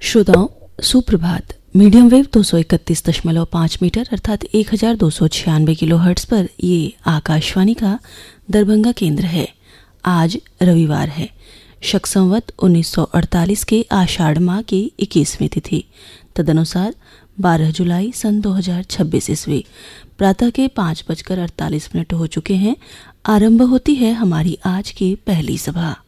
श्रोताओं सुप्रभात। Medium wave 231.5 metre अर्थात 1296 किलोहर्ट्ज पर ये आकाशवाणी का दरभंगा केंद्र है। आज रविवार है, शक संवत 1948 के आषाढ़ माह की 21वीं तिथि, तदनुसार 12 जुलाई सन 2026 ईस्वी। प्रातः के 5:48 हो चुके हैं। आरंभ होती है हमारी आज की पहली सभा।